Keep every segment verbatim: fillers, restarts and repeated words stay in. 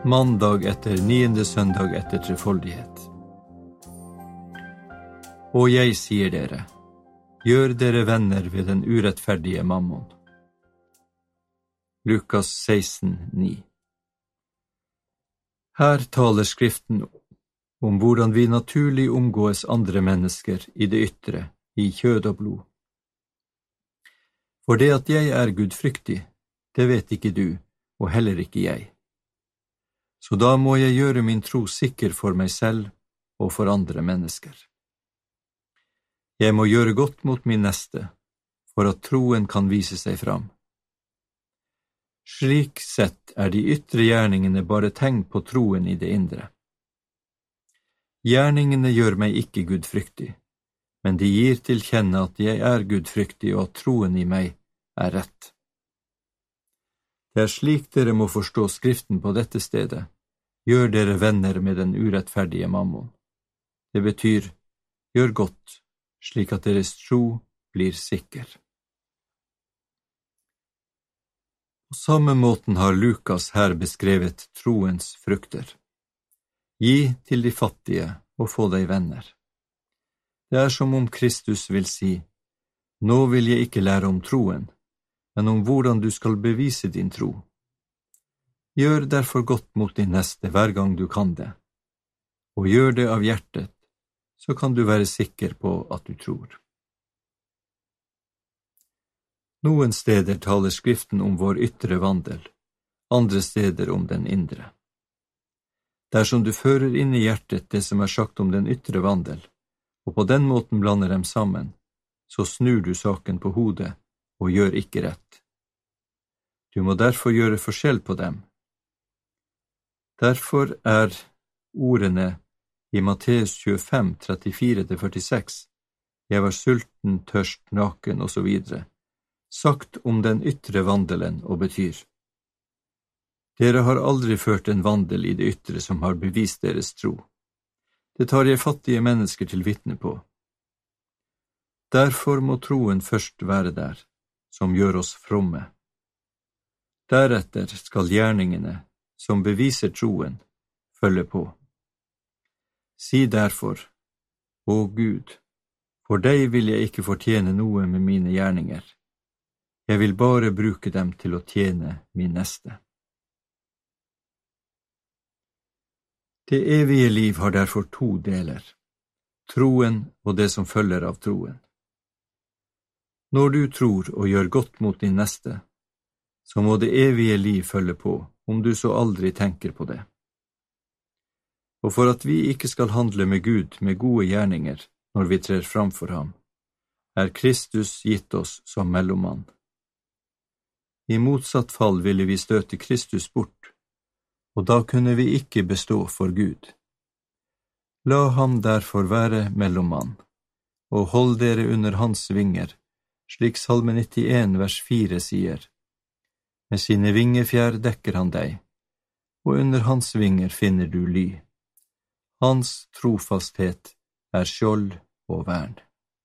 Mandag etter niende søndag etter trefoldighet. Og jeg sier dere, gjør dere venner ved den urettferdige mammon. Lukas seksten ni. Her taler Skriften om hvordan vi naturlig omgås andre mennesker i det ytre, i kjød og blod. For det at jeg er gudfryktig, det vet ikke du, og heller ikke jeg. Så da må jeg gjøre min tro sikker for meg selv og for andre mennesker. Jeg må gjøre godt mot min neste, for at troen kan vise seg fram. Slik sett er de ytre gjerningene bare tegn på troen i det indre. Gjerningene gjør meg ikke gudfryktig, men de gir til kjenne at jeg er gudfryktig og at troen i meg er rett. Det er slik dere må forstå Skriften på dette stedet. Gjør dere venner med den urettferdige mammon. Det betyr, gjør godt, slik at deres tro blir sikker. På samme måten har Lukas her beskrevet troens frukter. Gi til de fattige og få deg venner. Det er som om Kristus vil si, nå vil jeg ikke lære om troen, men om hvordan du skal bevise din tro. Gjør derfor godt mot din neste hver gang du kan det, og gjør det av hjertet, så kan du være sikker på at du tror. Noen steder taler Skriften om vår ytre vandel, andre steder om den indre. Dersom du fører inn i hjertet det som er sagt om den ytre vandel, og på den måten blander dem sammen, så snur du saken på hodet og gjør ikke rett. Du må derfor gjøre forskjell på dem. Derfor er ordene i Matteus tjuefem, trettifire til førtiseks, jeg var sulten, tørst, naken og så videre, sagt om den ytre vandelen og betyr. Dere har aldri ført en vandel i det ytre som har bevist deres tro. Det tar jeg fattige mennesker til vitne på. Derfor må troen først være der, som gjør oss fromme. Deretter skal gjerningene, som beviser troen, følge på. Si derfor, å Gud, for deg vil jeg ikke fortjene noe med mine gjerninger. Jeg vil bare bruke dem til å tjene min neste. Det evige liv har derfor to deler, troen og det som følger av troen. Når du tror og gjør godt mot din neste, så må det evige liv følge på, om du så aldri tenker på det. Og for at vi ikke skal handle med Gud med gode gjerninger når vi trer fram for ham, er Kristus gitt oss som mellommann. I motsatt fall ville vi støte Kristus bort, og da kunne vi ikke bestå for Gud. La ham derfor være mellommann, og hold dere under hans vinger, slik Salme nittien vers fire sier. Med sine vingefjær dekker han deg, og under hans vinger finner du ly. Hans trofasthet er skjold og vern.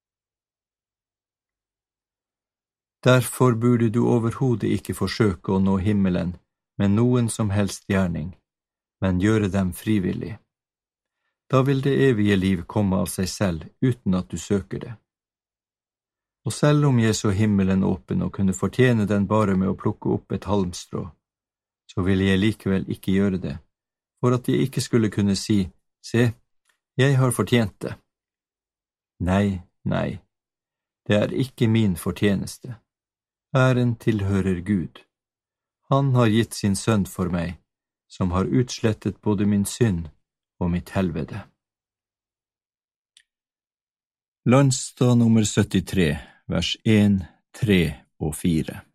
Derfor burde du overhodet ikke forsøke å nå himmelen med noen som helst gjerning, men gjøre dem frivillig. Da vil det evige liv komme av seg selv uten at du søker det. Og selv om jeg så himmelen åpen og kunne fortjene den bare med å plukke opp et halmstrå, så ville jeg likevel ikke gjøre det, for at jeg ikke skulle kunne si, se, jeg har fortjent det. Nei, nei, det er ikke min fortjeneste. Æren tilhører Gud. Han har gitt sin sønn for meg, som har utslettet både min synd og mitt helvete. Landstad nummer syttitre, vers en, tre og fire.